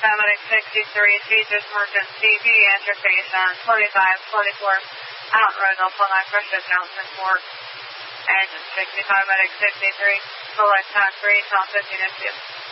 Medic 63, Jesus Merchant TV, interface on 2524 out road, Alpha Line Pressure Johnson Fort. Engine 65 Medic 63, select time 3, call 15 and 2.